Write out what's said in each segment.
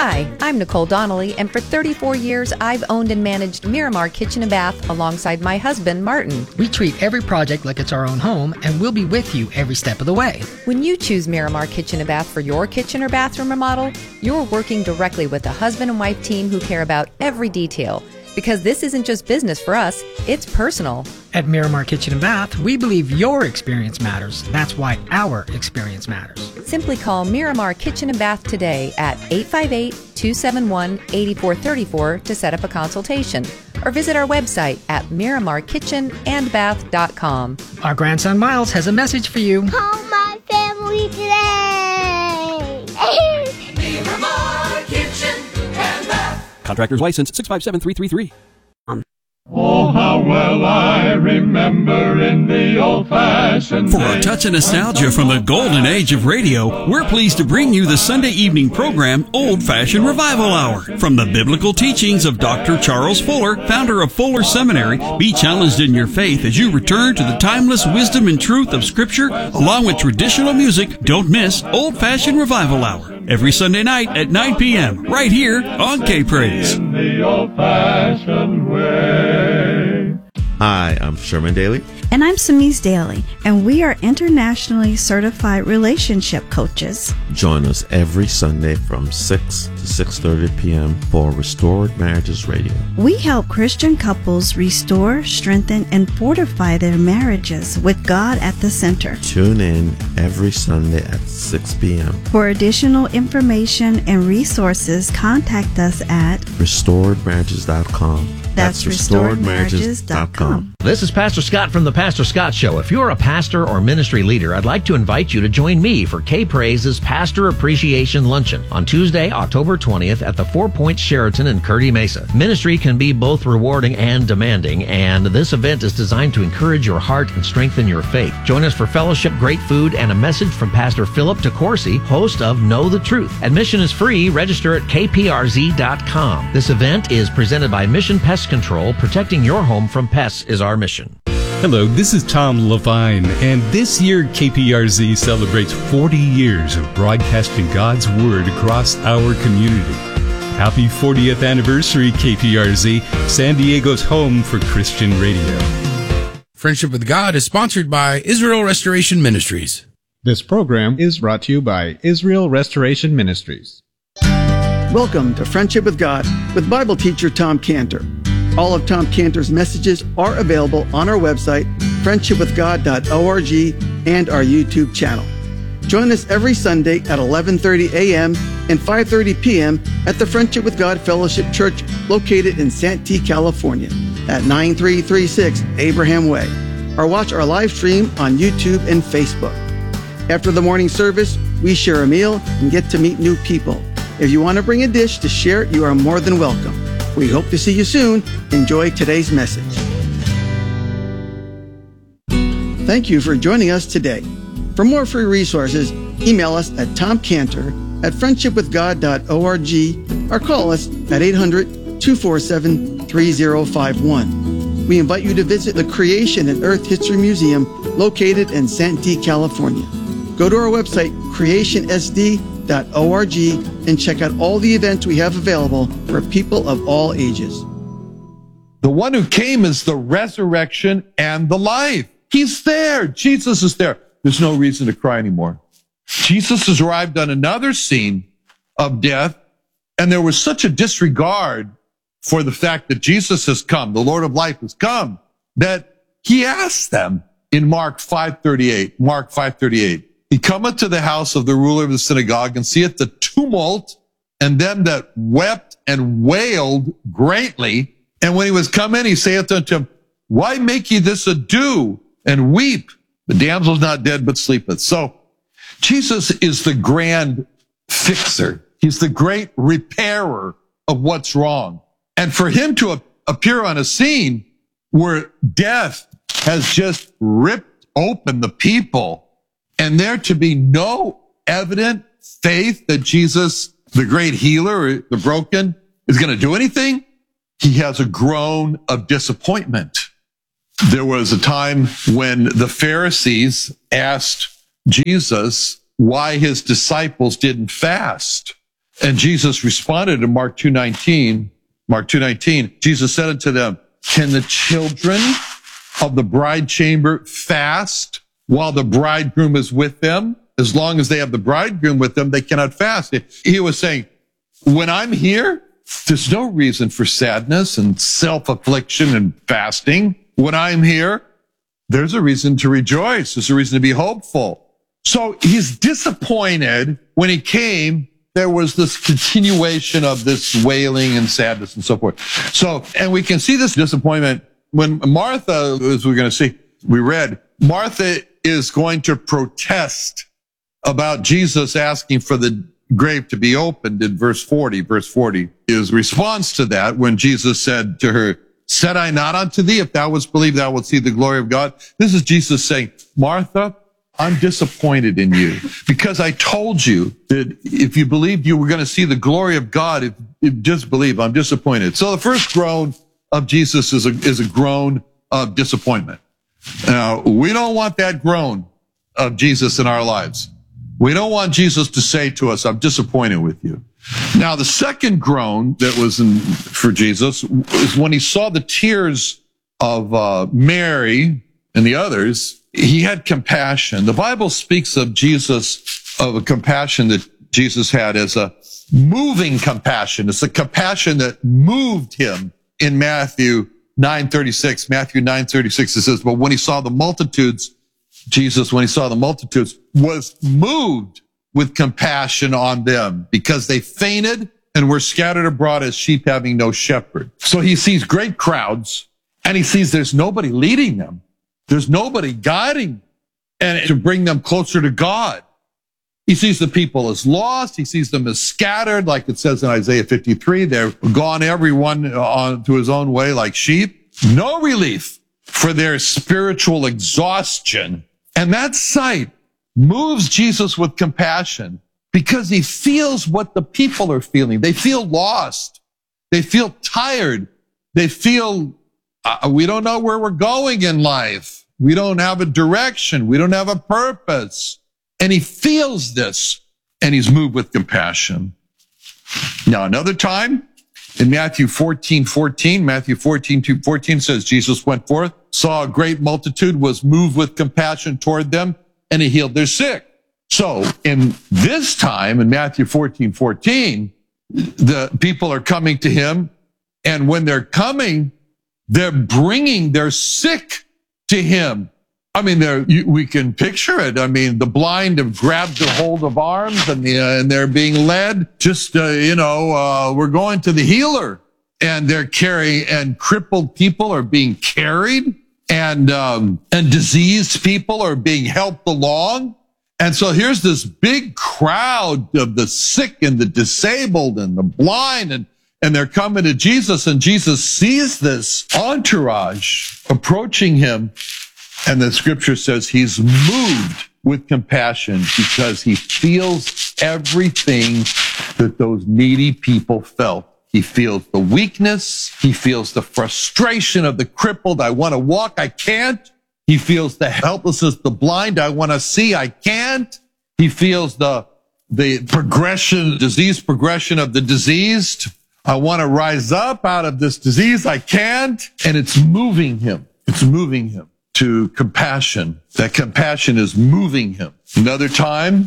Hi, I'm Nicole Donnelly, and for 34 years, I've owned and managed Miramar Kitchen and Bath alongside my husband, Martin. We treat every project like it's our own home, and we'll be with you every step of the way. When you choose Miramar Kitchen and Bath for your kitchen or bathroom remodel, you're working directly with a husband and wife team who care about every detail. Because this isn't just business for us, it's personal. At Miramar Kitchen and Bath, we believe your experience matters. That's why our experience matters. Simply call Miramar Kitchen and Bath today at 858-271-8434 to set up a consultation, or visit our website at miramarkitchenandbath.com. Our grandson Miles has a message for you. Call my family today. Miramar Kitchen and Bath. Contractor's license 657333. Oh, how well I remember in the old-fashioned For a touch of nostalgia from the golden age of radio, we're pleased to bring you the Sunday evening program Old Fashioned Revival Hour. From the biblical teachings of Dr. Charles Fuller, founder of Fuller Seminary, be challenged in your faith as you return to the timeless wisdom and truth of Scripture, along with traditional music. Don't miss Old Fashioned Revival Hour every Sunday night at 9 p.m. right here on K-Praise. in the old-fashioned way. Hi, I'm Sherman Daly. And I'm Samise Daly, and we are internationally certified relationship coaches. Join us every Sunday from 6 to 6:30 p.m. for Restored Marriages Radio. We help Christian couples restore, strengthen, and fortify their marriages with God at the center. Tune in every Sunday at 6 p.m. For additional information and resources, contact us at restoredmarriages.com. That's restoredmarriages.com. This is Pastor Scott from The Pastor Scott Show. If you're a pastor or ministry leader, I'd like to invite you to join me for K-Praise's Pastor Appreciation Luncheon on Tuesday, October 20th at the Four Points Sheraton in Kearny Mesa. Ministry can be both rewarding and demanding, and this event is designed to encourage your heart and strengthen your faith. Join us for fellowship, great food, and a message from Pastor Philip DeCourcy, host of Know the Truth. Admission is free. Register at kprz.com. This event is presented by Mission Pest Control. Protecting your home from pests is our mission. Hello, this is Tom Levine, and this year KPRZ celebrates 40 years of broadcasting God's Word across our community. Happy 40th anniversary, KPRZ, San Diego's home for Christian radio. Friendship with God is sponsored by Israel Restoration Ministries. This program is brought to you by Israel Restoration Ministries. Welcome to Friendship with God with Bible teacher Tom Cantor. All of Tom Cantor's messages are available on our website, friendshipwithgod.org, and our YouTube channel. Join us every Sunday at 11:30 a.m. and 5:30 p.m. at the Friendship with God Fellowship Church located in Santee, California at 9336 Abraham Way, or watch our live stream on YouTube and Facebook. After the morning service, we share a meal and get to meet new people. If you want to bring a dish to share, you are more than welcome. We hope to see you soon. Enjoy today's message. Thank you for joining us today. For more free resources, email us at tomcantor@friendshipwithgod.org or call us at 800-247-3051. We invite you to visit the Creation and Earth History Museum located in Santee, California. Go to our website, creationsd.org, and check out all the events we have available for people of all ages. The one who came is the resurrection and the life. He's there. Jesus is there. There's no reason to cry anymore. Jesus has arrived on another scene of death, and there was such a disregard for the fact that Jesus has come, the Lord of life has come, that he asked them in Mark 5:38, he cometh to the house of the ruler of the synagogue and seeth the tumult and them that wept and wailed greatly. And when he was come in, he saith unto him, why make ye this ado and weep? The damsel's not dead, but sleepeth. So Jesus is the grand fixer. He's the great repairer of what's wrong. And for him to appear on a scene where death has just ripped open the people, and there to be no evident faith that Jesus, the great healer, the broken, is going to do anything, he has a groan of disappointment. There was a time when the Pharisees asked Jesus why his disciples didn't fast. And Jesus responded in Mark 2:19, Jesus said unto them, can the children of the bride chamber fast while the bridegroom is with them? As long as they have the bridegroom with them, they cannot fast. He was saying, when I'm here, there's no reason for sadness and self-affliction and fasting. When I'm here, there's a reason to rejoice. There's a reason to be hopeful. So he's disappointed when he came. There was this continuation of this wailing and sadness and so forth. So, and we can see this disappointment when Martha, as we're going to see, we read, Martha is going to protest about Jesus asking for the grave to be opened in verse 40. Verse 40 is response to that when Jesus said to her, said I not unto thee, if thou wouldst believe, thou wilt see the glory of God. This is Jesus saying, Martha, I'm disappointed in you because I told you that if you believed you were going to see the glory of God, if just believe, I'm disappointed. So the first groan of Jesus is a groan of disappointment. Now, we don't want that groan of Jesus in our lives. We don't want Jesus to say to us, I'm disappointed with you. Now, the second groan that was for Jesus is when he saw the tears of Mary and the others. He had compassion. The Bible speaks of Jesus, of a compassion that Jesus had as a moving compassion. It's a compassion that moved him in Matthew 9:36. Matthew 9:36, it says, but when he saw the multitudes, Jesus, when he saw the multitudes, was moved with compassion on them because they fainted and were scattered abroad as sheep having no shepherd. So he sees great crowds and he sees there's nobody leading them. There's nobody guiding and to bring them closer to God. He sees the people as lost. He sees them as scattered, like it says in Isaiah 53. They're gone everyone on to his own way like sheep. No relief for their spiritual exhaustion. And that sight moves Jesus with compassion because he feels what the people are feeling. They feel lost. They feel tired. They feel we don't know where we're going in life. We don't have a direction. We don't have a purpose. And he feels this, and he's moved with compassion. Now, another time, in Matthew 14:14 says, Jesus went forth, saw a great multitude, was moved with compassion toward them, and he healed their sick. So, in this time, in Matthew 14:14, the people are coming to him, and when they're coming, they're bringing their sick to him. I mean, we can picture it. I mean, the blind have grabbed a hold of arms and they're being led. Just, we're going to the healer, and they're carrying, and crippled people are being carried, and diseased people are being helped along. And so here's this big crowd of the sick and the disabled and the blind, and they're coming to Jesus, and Jesus sees this entourage approaching him. And the scripture says he's moved with compassion because he feels everything that those needy people felt. He feels the weakness. He feels the frustration of the crippled. I want to walk. I can't. He feels the helplessness, the blind. I want to see. I can't. He feels the disease progression of the diseased. I want to rise up out of this disease. I can't. And it's moving him. It's moving him to compassion. That compassion is moving him. Another time,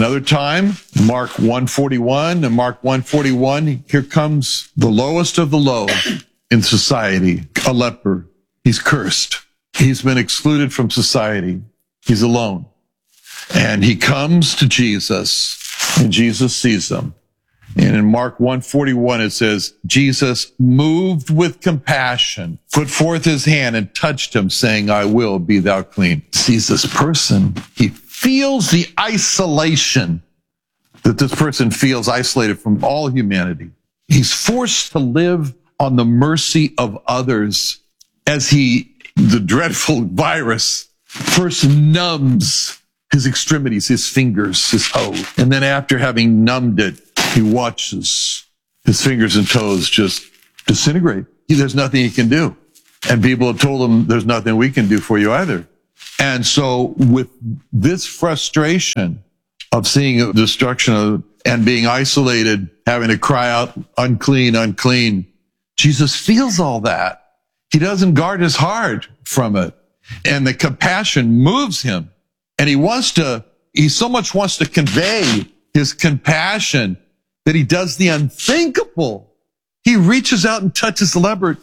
Mark 1:41, and Mark 1:41, here comes the lowest of the low in society, a leper. He's cursed. He's been excluded from society. He's alone. And he comes to Jesus, and Jesus sees him. And in Mark 1:41, it says, Jesus, moved with compassion, put forth his hand and touched him, saying, I will, be thou clean. Sees this person. He feels the isolation that this person feels, isolated from all humanity. He's forced to live on the mercy of others as the dreadful virus first numbs his extremities, his fingers, his toe. And then after having numbed it, he watches his fingers and toes just disintegrate. There's nothing he can do. And people have told him, there's nothing we can do for you either. And so with this frustration of seeing destruction and being isolated, having to cry out, unclean, unclean. Jesus feels all that. He doesn't guard his heart from it. And the compassion moves him. And he so much wants to convey his compassion that he does the unthinkable. He reaches out and touches the leper.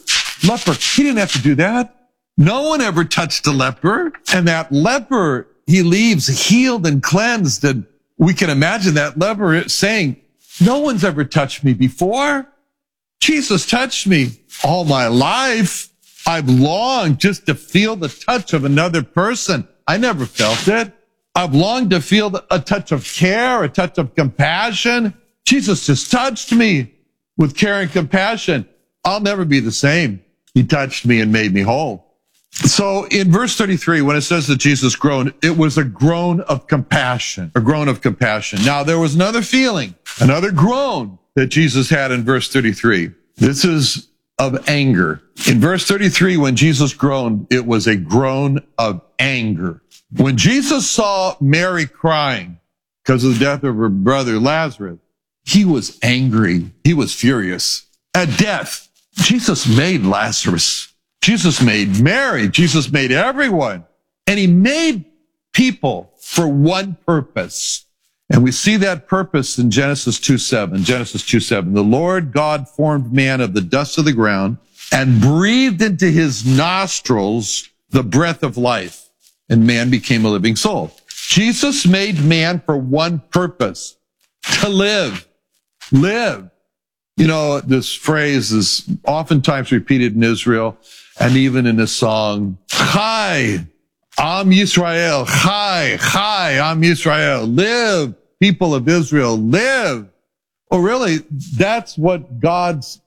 He didn't have to do that. No one ever touched a leper. And that leper, he leaves healed and cleansed. And we can imagine that leper saying, no one's ever touched me before. Jesus touched me all my life. I've longed just to feel the touch of another person. I never felt it. I've longed to feel a touch of care, a touch of compassion. Jesus just touched me with care and compassion. I'll never be the same. He touched me and made me whole. So in verse 33, when it says that Jesus groaned, it was a groan of compassion, a groan of compassion. Now there was another feeling, another groan that Jesus had in verse 33. This is of anger. In verse 33, when Jesus groaned, it was a groan of anger. When Jesus saw Mary crying because of the death of her brother Lazarus, he was angry. He was furious. At death, Jesus made Lazarus. Jesus made Mary. Jesus made everyone. And he made people for one purpose. And we see that purpose in Genesis 2:7. Genesis 2:7. The Lord God formed man of the dust of the ground and breathed into his nostrils the breath of life. And man became a living soul. Jesus made man for one purpose, to live. Live. You know, this phrase is oftentimes repeated in Israel and even in a song. Chai, Am Yisrael. Chai, Am Yisrael. Live, people of Israel, live. Oh, really, that's what God's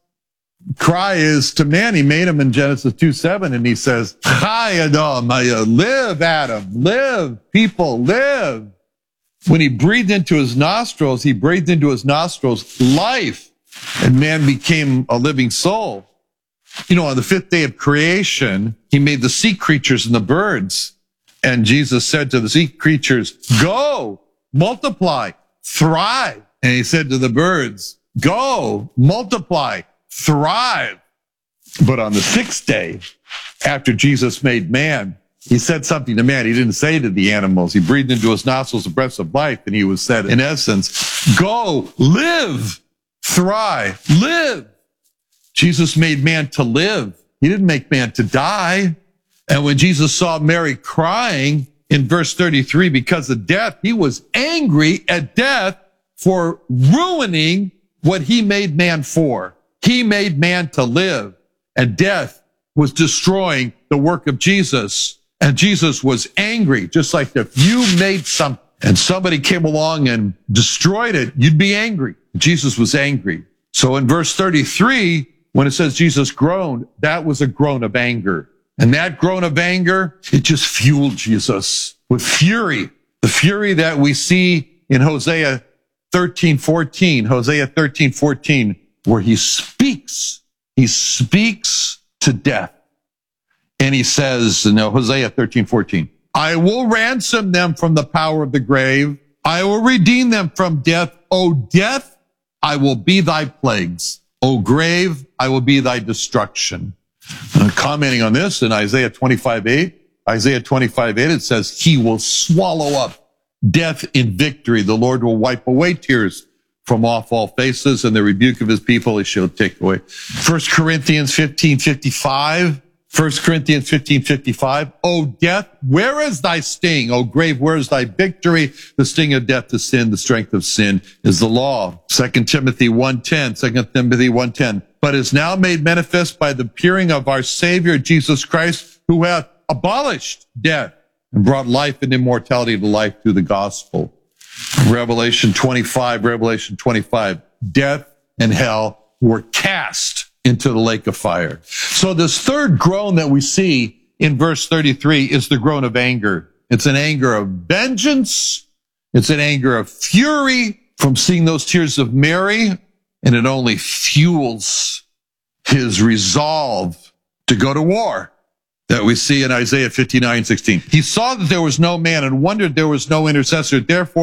cry is to man. He made him in Genesis 2:7, and he says, Chai Adam, live, Adam, live, people, live. When he breathed into his nostrils, he breathed into his nostrils life, and man became a living soul. You know, on the fifth day of creation, he made the sea creatures and the birds. And Jesus said to the sea creatures, go, multiply, thrive. And he said to the birds, go, multiply, thrive. But on the sixth day, after Jesus made man, he said something to man. He didn't say to the animals. He breathed into his nostrils the breath of life. And he was said, in essence, go, live, thrive, live. Jesus made man to live. He didn't make man to die. And when Jesus saw Mary crying in verse 33 because of death, he was angry at death for ruining what he made man for. He made man to live, and death was destroying the work of Jesus. And Jesus was angry, just like if you made something and somebody came along and destroyed it, you'd be angry. Jesus was angry. So in verse 33, when it says Jesus groaned, that was a groan of anger. And that groan of anger, it just fueled Jesus with fury. The fury that we see in Hosea 13:14, Hosea 13:14, where he speaks to death. And he says, Hosea 13:14, I will ransom them from the power of the grave. I will redeem them from death. O death, I will be thy plagues. O grave, I will be thy destruction. Commenting on this in Isaiah 25:8, it says, he will swallow up death in victory. The Lord will wipe away tears from off all faces, and the rebuke of his people he shall take away. 1 Corinthians 15:55. O death, where is thy sting? O grave, where is thy victory? The sting of death is sin. The strength of sin is the law. 2 Timothy 1:10. But is now made manifest by the appearing of our Savior Jesus Christ, who hath abolished death and brought life and immortality to life through the gospel. Revelation 25. Death and hell were cast into the lake of fire. So this third groan that we see in verse 33 is the groan of anger. It's an anger of vengeance. It's an anger of fury from seeing those tears of Mary, and it only fuels his resolve to go to war that we see in Isaiah 59:16. He saw that there was no man and wondered there was no intercessor. Therefore,